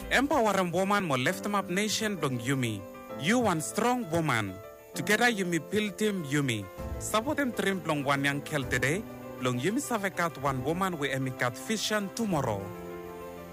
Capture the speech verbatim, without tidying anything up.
Empower a woman mo lift up nation blong Yumi. You one strong woman. Together Yumi build team Yumi. Support them trim blong one young kel today. Blong Yumi savekat one woman we emikat vision tomorrow.